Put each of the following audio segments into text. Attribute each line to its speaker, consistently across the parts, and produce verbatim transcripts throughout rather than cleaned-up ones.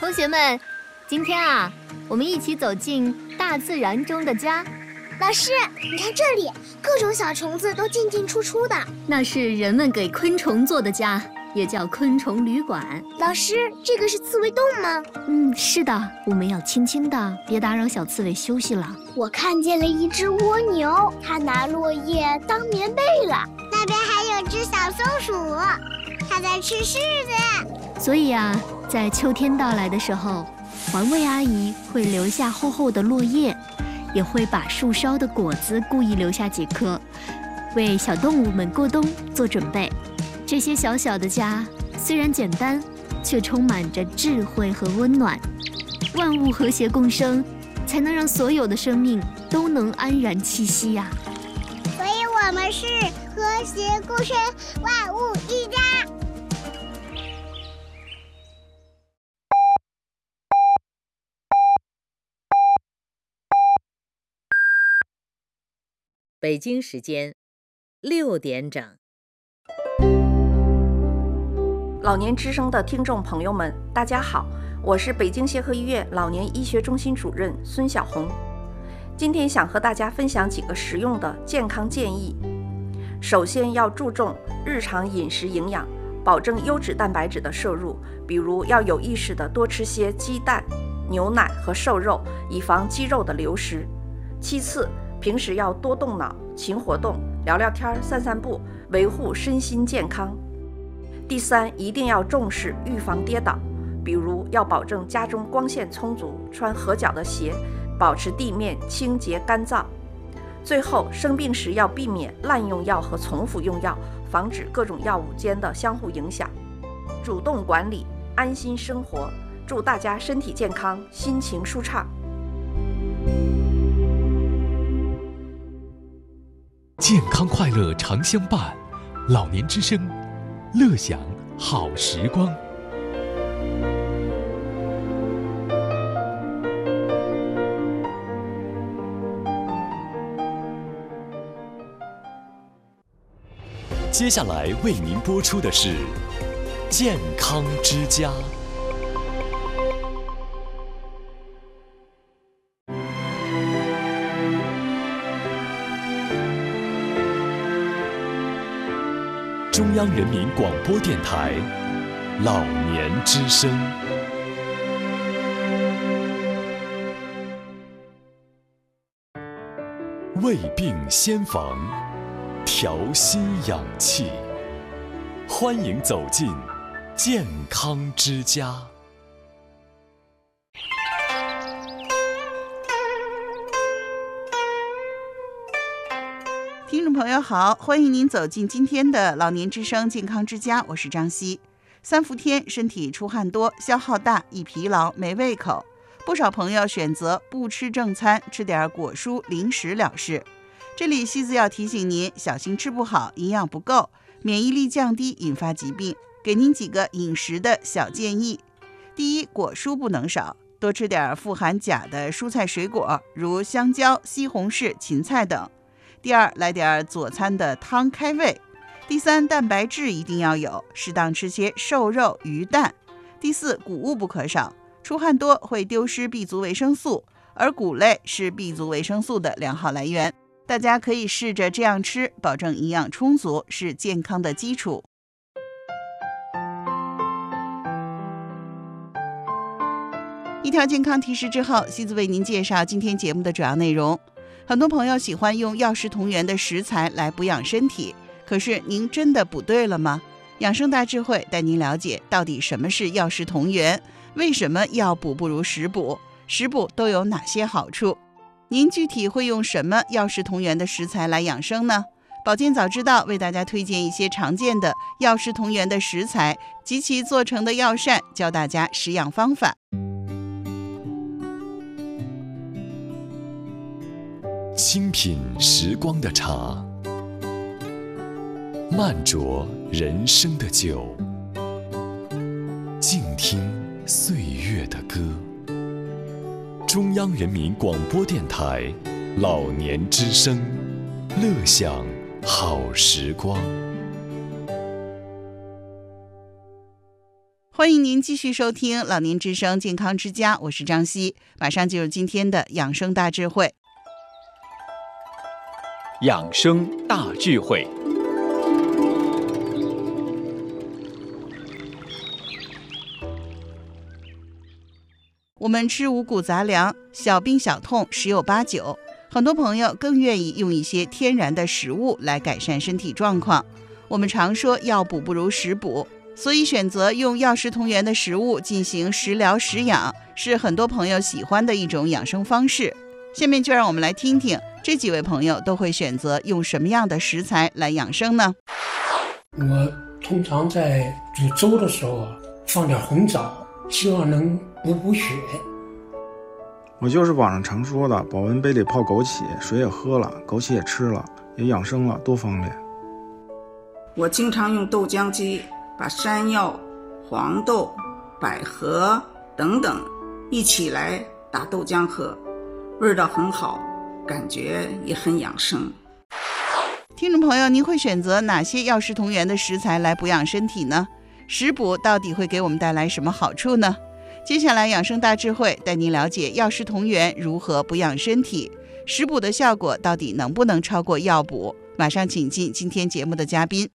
Speaker 1: 同学们，今天啊，我们一起走进大自然中的家。
Speaker 2: 老师，你看这里，各种小虫子都进进出出的。
Speaker 1: 那是人们给昆虫做的家，也叫昆虫旅馆。
Speaker 2: 老师，这个是刺猬洞吗？
Speaker 1: 嗯，是的，我们要轻轻的，别打扰小刺猬休息了。
Speaker 2: 我看见了一只蜗牛，它拿落叶当棉被了。
Speaker 3: 那边还有只小松鼠，它在吃柿子。
Speaker 1: 所以啊，在秋天到来的时候，环卫阿姨会留下厚厚的落叶，也会把树梢的果子故意留下几颗，为小动物们过冬做准备。这些小小的家虽然简单，却充满着智慧和温暖。万物和谐共生，才能让所有的生命都能安然栖息呀、啊。
Speaker 3: 所以我们是和谐共生，万物一家。
Speaker 4: 北京时间六点整。
Speaker 5: 老年之声的听众朋友们，大家好，我是北京协和医院老年医学中心主任孙晓红。今天想和大家分享几个实用的健康建议。首先要注重日常饮食营养，保证优质蛋白质的摄入，比如要有意识地多吃些鸡蛋、牛奶和瘦肉，以防肌肉的流失。其次，平时要多动脑、勤活动，聊聊天、散散步，维护身心健康。第三，一定要重视预防跌倒，比如要保证家中光线充足，穿合脚的鞋，保持地面清洁干燥。最后，生病时要避免滥用药和重复用药，防止各种药物间的相互影响。主动管理，安心生活。祝大家身体健康，心情舒畅。
Speaker 6: 健康快乐常相伴，老年之声，乐享好时光。接下来为您播出的是《健康之家》。中央人民广播电台老年之声。胃病先防，调息养气，欢迎走进健康之家。
Speaker 7: 听众朋友好，欢迎您走进今天的老年之声健康之家，我是张希。三伏天身体出汗多，消耗大，易疲劳，没胃口，不少朋友选择不吃正餐，吃点果蔬零食了事。这里西子要提醒您，小心吃不好，营养不够，免疫力降低，引发疾病。给您几个饮食的小建议。第一，果蔬不能少，多吃点富含钾的蔬菜水果，如香蕉、西红柿、芹菜等。第二，来点佐餐的汤开胃。第三，蛋白质一定要有，适当吃些瘦肉、鱼蛋。第四，谷物不可少，出汗多会丢失 B 族维生素，而谷类是 B 族维生素的良好来源。大家可以试着这样吃，保证营养充足，是健康的基础。一条健康提示之后，西子为您介绍今天节目的主要内容。很多朋友喜欢用药食同源的食材来补养身体，可是您真的补对了吗？养生大智慧带您了解到底什么是药食同源，为什么药补不如食补，食补都有哪些好处。您具体会用什么药食同源的食材来养生呢？保健早知道为大家推荐一些常见的药食同源的食材及其做成的药膳，教大家食养方法。
Speaker 6: 清品时光的茶，慢酌人生的酒，静听岁月的歌。中央人民广播电台老年之声，乐享好时光。
Speaker 7: 欢迎您继续收听老年之声健康之家，我是张希，马上进入今天的养生大智慧。
Speaker 8: 养生大智慧。
Speaker 7: 我们吃五谷杂粮，小病小痛十有八九，很多朋友更愿意用一些天然的食物来改善身体状况。我们常说药补不如食补，所以选择用药食同源的食物进行食疗食养，是很多朋友喜欢的一种养生方式。下面就让我们来听听这几位朋友都会选择用什么样的食材来养生呢？
Speaker 9: 我通常在煮粥的时候啊，放点红枣，希望能补补血。
Speaker 10: 我就是网上常说的，保温杯里泡枸杞，水也喝了，枸杞也吃了，也养生了，多方便。
Speaker 11: 我经常用豆浆机把山药、黄豆、百合等等一起来打豆浆喝，味道很好，感觉也很养生。
Speaker 7: 听众朋友，您会选择哪些药食同源的食材来补养身体呢？食补到底会给我们带来什么好处呢？接下来养生大智慧带您了解药食同源如何补养身体，食补的效果到底能不能超过药补？马上请进今天节目的嘉宾。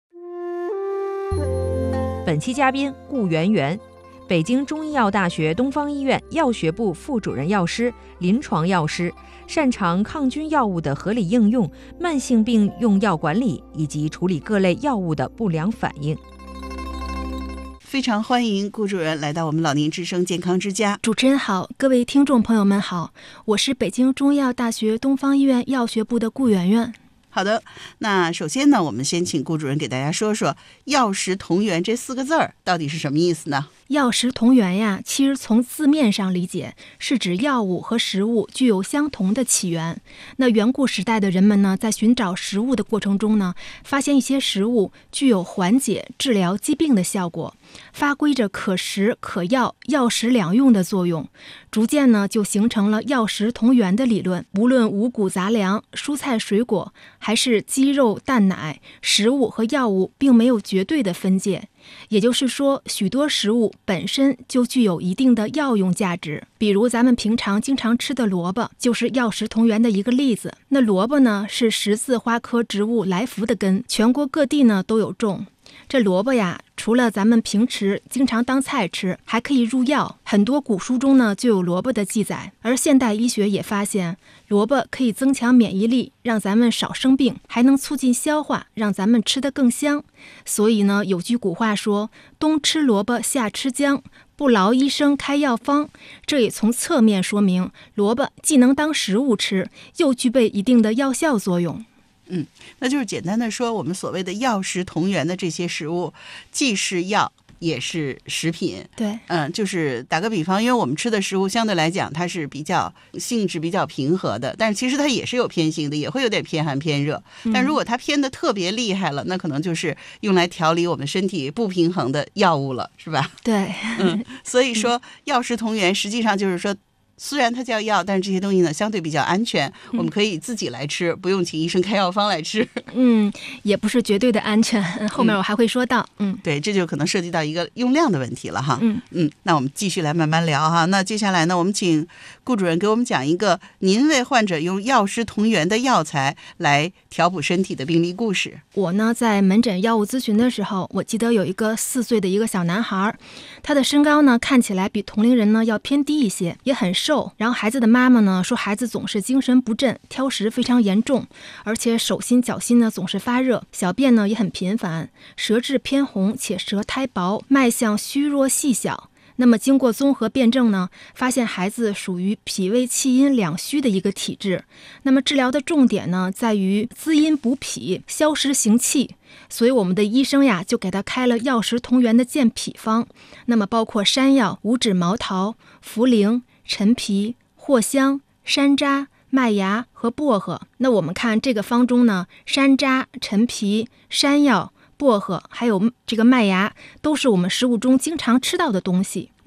Speaker 12: 本期嘉宾顾媛媛，北京中医药大学东方医院药学部副主任药师、临床药师，擅长抗菌药物的合理应用、慢性病用药管理以及处理各类药物的不良反应。
Speaker 7: 非常欢迎顾主任来到我们老年之声健康之家。
Speaker 13: 主持人好，各位听众朋友们好，我是北京中医药大学东方医院药学部的顾媛媛。
Speaker 7: 好的，那首先呢，我们先请顾主任给大家说说药食同源这四个字儿到底是什么意思呢？
Speaker 13: 药食同源呀，其实从字面上理解，是指药物和食物具有相同的起源。那远古时代的人们呢，在寻找食物的过程中呢，发现一些食物具有缓解、治疗疾病的效果，发挥着可食可药、药食两用的作用，逐渐呢就形成了药食同源的理论。无论五谷杂粮、蔬菜水果，还是鸡肉蛋奶，食物和药物并没有绝对的分界。也就是说，许多食物本身就具有一定的药用价值。比如咱们平常经常吃的萝卜，就是药食同源的一个例子。那萝卜呢，是十字花科植物来福的根，全国各地呢都有种。这萝卜呀，除了咱们平时经常当菜吃，还可以入药。很多古书中呢就有萝卜的记载，而现代医学也发现，萝卜可以增强免疫力，让咱们少生病，还能促进消化，让咱们吃得更香。所以呢，有句古话说，冬吃萝卜夏吃姜，不劳医生开药方。这也从侧面说明，萝卜既能当食物吃，又具备一定的药效作用。
Speaker 7: 嗯，那就是简单的说，我们所谓的药食同源的这些食物，既是药也是食品。
Speaker 13: 对，
Speaker 7: 嗯，就是打个比方，因为我们吃的食物相对来讲它是比较性质比较平和的，但是其实它也是有偏性的，也会有点偏寒偏热。但如果它偏的特别厉害了，那可能就是用来调理我们身体不平衡的药物了，是吧？
Speaker 13: 对，
Speaker 7: 嗯，所以说药食同源，实际上就是说，虽然它叫药，但是这些东西呢相对比较安全，我们可以自己来吃，不用请医生开药方来吃。
Speaker 13: 嗯，也不是绝对的安全，后面我还会说到。嗯，
Speaker 7: 对，这就可能涉及到一个用量的问题了哈。
Speaker 13: 嗯
Speaker 7: 嗯，那我们继续来慢慢聊哈。那接下来呢，我们请顾主任给我们讲一个您为患者用药食同源的药材来调补身体的病例故事。
Speaker 13: 我呢在门诊药物咨询的时候，我记得有一个四岁的一个小男孩，他的身高呢看起来比同龄人呢要偏低一些，也很瘦。然后孩子的妈妈呢说，孩子总是精神不振，挑食非常严重，而且手心脚心呢总是发热，小便呢也很频繁，舌质偏红且舌苔薄，脉象虚弱细小。那么经过综合辩证呢，发现孩子属于脾胃气阴两虚的一个体质。那么治疗的重点呢，在于滋阴补脾、消食行气。所以我们的医生呀，就给他开了药食同源的健脾方。那么包括山药、五指毛桃、茯苓、陈皮、藿香、山楂、麦芽和薄荷。那我们看这个方中呢，山楂、陈皮、山药、薄荷还有这个麦芽，都是我们食物中经常吃到的东西。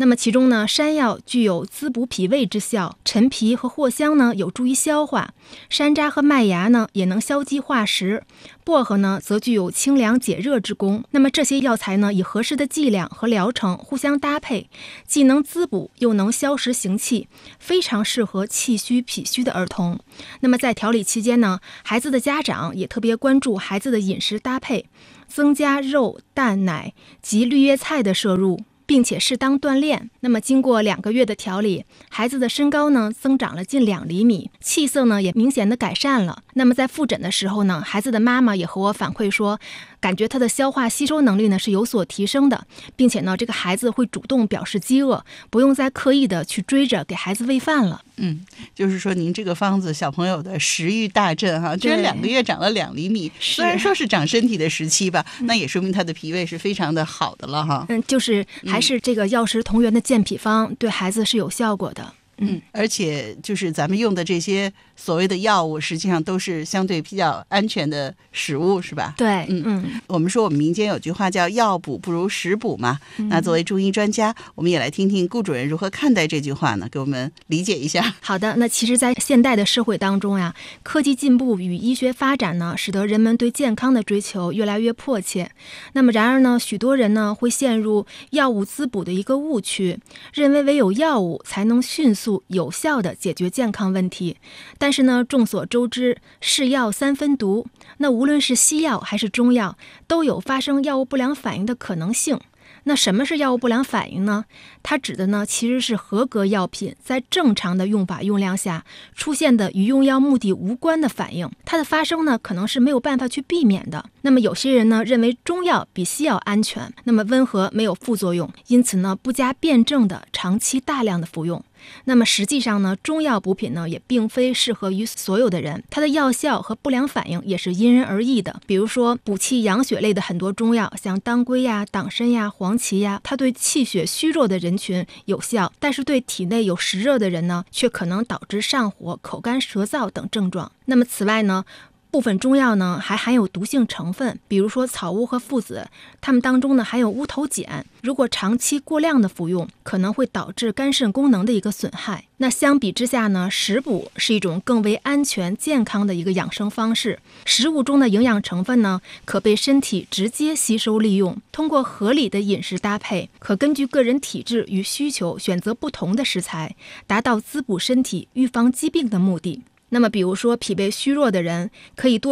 Speaker 13: 那么其中呢，山药具有滋补脾胃之效，陈皮和藿香呢有助于消化，山楂和麦芽呢也能消积化食，薄荷呢则具有清凉解热之功。那么这些药材呢以合适的剂量和疗程互相搭配，既能滋补又能消食行气，非常适合气虚脾虚的儿童。那么在调理期间呢，孩子的家长也特别关注孩子的饮食搭配，增加肉、蛋、奶及绿叶菜的摄入，并且适当锻炼。那么经过两个月的调理，孩子的身高呢增长了近两厘米，气色呢也明显的改善了。那么在复诊的时候呢，孩子的妈妈也和我反馈说，感觉他的消化吸收能力呢是有所提升的，并且呢这个孩子会主动表示饥饿，不用再刻意的去追着给孩子喂饭了。
Speaker 7: 嗯，就是说您这个方子小朋友的食欲大振哈，居然两个月长了两厘米，虽然说是长身体的时期吧，那也说明他的脾胃是非常的好的了哈。
Speaker 13: 嗯，就是还是这个药食同源的健脾方对孩子是有效果的。
Speaker 7: 嗯，而且就是咱们用的这些所谓的药物，实际上都是相对比较安全的食物，是吧？
Speaker 13: 对，
Speaker 7: 嗯
Speaker 13: 嗯，
Speaker 7: 我们说我们民间有句话叫药补不如食补嘛。
Speaker 13: 嗯、
Speaker 7: 那作为中医专家，我们也来听听顾主任如何看待这句话呢？给我们理解一下。
Speaker 13: 好的，那其实，在现代的社会当中呀，科技进步与医学发展呢，使得人们对健康的追求越来越迫切。那么，然而呢，许多人呢会陷入药物滋补的一个误区，认为唯有药物才能迅速有效地解决健康问题。但是呢，众所周知，是药三分毒，那无论是西药还是中药，都有发生药物不良反应的可能性。那什么是药物不良反应呢？它指的呢其实是合格药品在正常的用法用量下出现的与用药目的无关的反应，它的发生呢可能是没有办法去避免的。那么有些人呢认为中药比西药安全，那么温和没有副作用，因此呢不加辩证的长期大量的服用。那么实际上呢，中药补品呢也并非适合于所有的人，它的药效和不良反应也是因人而异的。比如说补气养血类的很多中药，像当归呀、党参呀、黄芪呀，它对气血虚弱的人群有效，但是对体内有实热的人呢，却可能导致上火、口干舌燥等症状。那么此外呢，部分中药呢还含有毒性成分，比如说草乌和附子，它们当中呢含有乌头碱，如果长期过量的服用，可能会导致肝肾功能的一个损害。那相比之下呢，食补是一种更为安全健康的一个养生方式。食物中的营养成分呢，可被身体直接吸收利用，通过合理的饮食搭配，可根据个人体质与需求选择不同的食材，达到滋补身体、预防疾病的目的。那么比如说脾胃虚弱的人，可以多